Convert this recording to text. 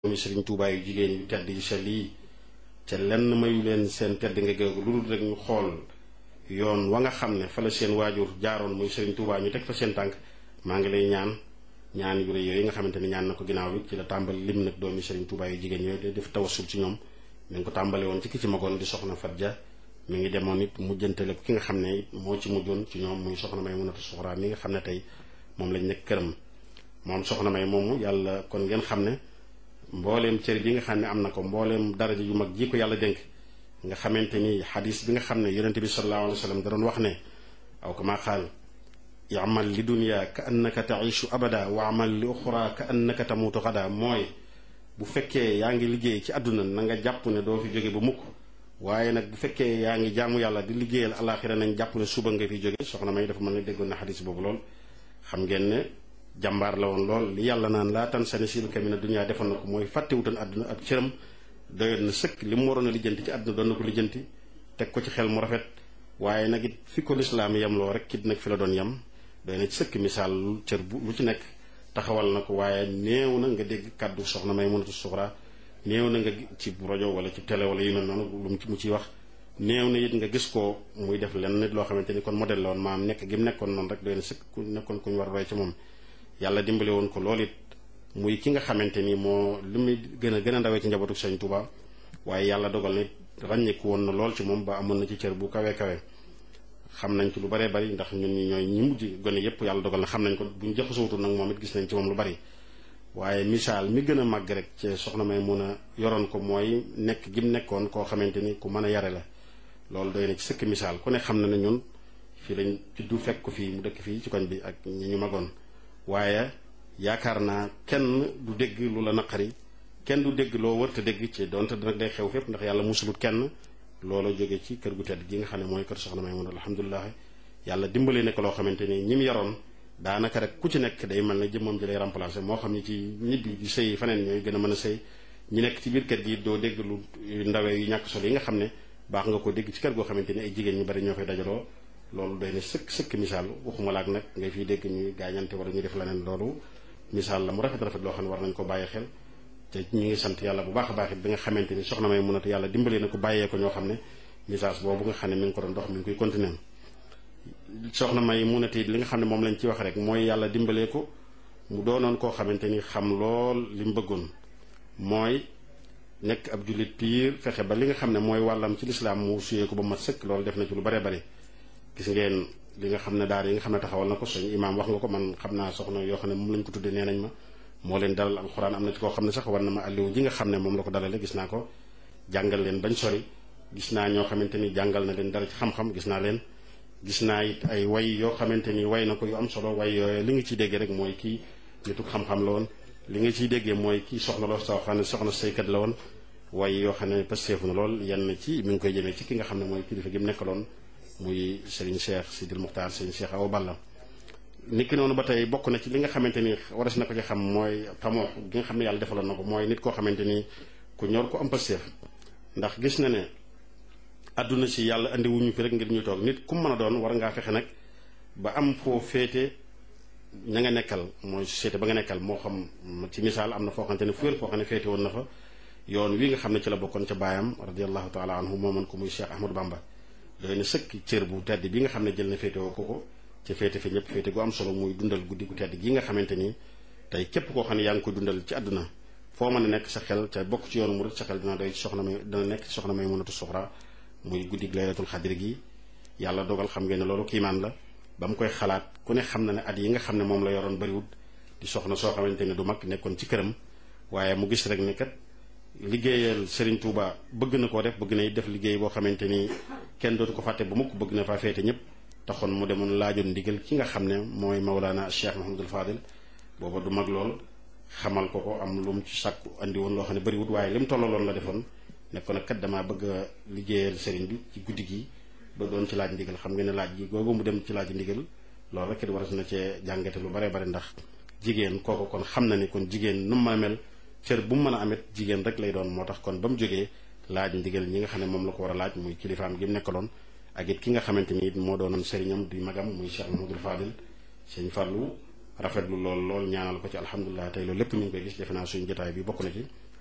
doomi Sëriñ Tuubaa yu jigéen yu tedd yu sell yi ca lenn mayu leen seen tedd nga géegu lu dul rek ñu xool yoon wa nga xam ne fa la seen waajur jaaroon muy Sëriñ Tuubaa ñu teg fa seen tànk. maa ngi lay ñaan yu rëy yooyu nga xamante ni ñaan na ko ginnaaw bi ci la tàmbali lim nag doomi Sëriñ Tuubaa yu jigéen yooyu de def tawassul ci ñoom mi ngi ko tàmbale woon ci ki ci magoon di soxna Fatja mi ngi demoon it mujjantale ki nga xam ne moo ci mujjoon ci ñoom muy soxna Maymunatu Suxra mi nga xam ne tey moom lañ nekk këram. moom soxna May moomu yàlla kon ngeen xam ne mbooleem cër bi nga xam ne am na ko mbooleem daraja yu mag ji ko yàlla dénk nga xamante ni xadis bi nga xam ne yonente bi sallallahu alayhi wa sallam da doon wax ne aw kama qaal yamal li dunya ka annaka taishu abada wa amal li uxra ka annaka tamutu xada mooy bu fekkee yaa ngi liggéey ci àdduna na nga jàpp ne doo fi jóge ba mukk waaye nag bu fekkee yaa ngi jaamu yàlla di liggéeyal alaxira nañ jàpp ne suba nga fi jóge. soxna May dafa mën na déggoon na xadis boobu lool xam ngeen ne jàmbaar la woon lool li yàlla naan laa tan sa nasiibaka mina dunya defoon na ko mooy fàttewutoon àdduna ak cëram doyoon na sëkk li mu waroon a lijjanti ci àdduna doon na ko lijjanti teg ko ci xel mu rafet waaye nag it fi ko lislaam yem loo rek kit nag fi la doon yem doy na ci sëkk misaal cër bu lu ci nekk taxawal na ko waaye néew na nga dégg kàddu soxna Maymunatu Suxra néew na nga ci rajo wala ci télé wala yu mel noonu lu mu ciy wax néew na it nga gis ko muy def lenn nit loo xamante ni kon modèle la woon maam nekk gi mu nekkoon noonu rek doy na sëkk ku nekkoon ku ñu war a roy ci moom. yàlla dimbale woon ko loolu it muy ki nga xamante ni moo li muy gën a ndawee ci njabootu Sëriñ Tuubaa waaye yàlla dogal na ràññeeku woon na lool ci moom ba amoon na ci cër bu kawe xam nañ ci lu baree bari ndax ñun ñi ñooy ñi mujj gone yépp yàlla dogal na xam nañ ko buñ jaxasootu nag moom it gis nañ ci moom lu bari waaye misaal mi gën a màgg rek ci soxna May mun a yoroon ko mooy nekk gi mu nekkoon koo xamante ni ku mën a yare la loolu doy na ci sëkk misaal ku ne xam na ne ñun fii lañ juddu fekk ko fii mu dëkk fii ci koñ bi ak ñi ñu magoon waaye yaakaar naa kenn du dégg lu la naqari kenn du dégg loo wërta dégg ci donte nag day xew fépp ndax yàlla musulut kenn loolu jóge ci kër gu tedd gi nga xam ne mooy kër soxna Maymuna alhamdulilah yàlla dimbale ne ko loo xamante ni ñi mu yaroon daanaka rek ku ci nekk day mel ne jëmmam ji lay remplacer moo xam ne ci ñibbi di sëy faneen ñooy gën a mën a sëy ñi nekk ci biir kër gi doo dégg lu ndawee yu ñàkk solo yi nga xam ne baax nga ko dégg ci kër goo xamante ni ay jigéen ñu bari ñoo fay dajaloo loolu doy na sëkk misaal waxuma laak nag ngay fiy dégg ñuy gaañante wala ñuy def leneen loolu misaal la mu rafet loo xam ne war nañ ko bàyyi xel te ñu ngi sant yàlla bu baax a baax it bi nga xamante ni soxna May munatu yàlla dimbalee na ko bàyyee ko ñoo xam ne message boobu nga xam ne mi ngi ko doon dox mi ngi koy continuer soxna May munatu it li nga xam ne moom lañ ci wax rek mooy yàlla dimbalee ko mu doonoon koo xamante ni xam lool li mu bëggoon mooy nekk ab jullit piir fexe ba li nga xam ne mooy wàllam ci lislaam mu suyee ko ba mat sëkk loolu def na ci lu baree bari gis ngeen li nga xam ne daara yi nga xam ne taxawal na ko suñu imaam wax nga ko man xam naa soxna yoo xam ne moom lañ ko tuddee nee nañ ma moo leen dalal alxuraan am na ci koo xam ne sax war na ma alliwu ji nga xam ne moom la ko dalale gis naa ko jàngal leen bañ sori gis naa ñoo xamante ni jàngal na leen dara ci xam-xam gis naa it ay way yoo xamante ni way na ko yu am solo way yooyu li nga ciy déggee rek mooy kii nitu xam-xam la woon li nga ciy déggee mooy kii soxna loo soo xam ne soxna saykat la woon way yoo xam ne pasteefu na lool yenn ci mi ngi koy jëmee ci ki nga xam ne mooy kilifa gi mu nekkaloon muy Serigne Cheikh Sidil Muxtaar Serigne Cheikh Awa Balla niki noonu ba tey bokk na ci li nga xamante ni waras na ko ci xam mooy tamoo gi nga xam ne yàlla defaloon na ko mooy nit koo xamante ni ku ñor ko am pasteef ndax gis na ne àdduna si yàlla andi wuñu fi rek ngir ñu toog nit ku mën a doon war ngaa fexe nag ba am foo féete ña nga nekkal mooy société ba nga nekkal moo xam ci misaal am na foo xamante ne fu wér foo xam ne féete woon na fa yoon wi nga xam ne ci la bokkoon ca baayam radiallahu taala anhu moomoon ko muy Cheikh Ahmadou Bamba doy na sëkk cër bu tedd bi nga xam ne jël na féete woo ko ca féete fi ñëpp féete gu am solo muy dundal guddi gu tedd gi nga xamante ni tey képp koo xam ne yaa ngi ko dundal ci àdduna foo mën a nekk sa xel ca bokk ci yoonu murid sa xel dina doy ci soxna May dina nekk ci soxna Maymunatu Suxra muy guddi laylatul xadir gi yàlla dogal xam ngeen ne loolu kiimaan la ba mu koy xalaat ku ne xam na ne at yi nga xam ne moom la yoroon bariwut di soxna soo xamante ne du mag nekkoon ci këram waaye mu gis rek ne kat liggéeyal Serigne Touba bëgg na koo bëgg na def liggéey boo xamante ni kenn dootu ko fàtte ba mukk bëgg na faa féete ñëpp taxoon mu demoon laajoon ndigal ki nga xam ne mooy Mawlana Cheikh Mahamadul Fadil booba du mag lool xamal ko am lu mu ci sàkku andi woon loo xam ne bariwut waaye li mu tollaloon la defoon nekkoon nag kat damaa bëgg a liggéeyal Serigne bi ci guddi gi ba doon ci laaj ndigal xam nga ne laaj gi googu mu dem ci laaj ndigal loolu rek it waras na cee jàngate lu baree bari ndax jigéen kooku kon xam na ni kon jigéen nu mu mën a mel cër bu mu mën a amit jigéen rek lay doon moo tax kon ba mu jógee laaj ndigal ñi nga xam ne moom la ko war a laaj muy kilifaam gi mu nekkaloon ak it ki nga xamante ni it moo doonoon sëriñam di magam muy Cheikh Mahamadul Fadil Sëñ Fallu rafetlu lool ñaanal ko ci alhamdulilah tey loolu lépp ñu ngi koy gis defe naa suñu jotaay bi bokk na ci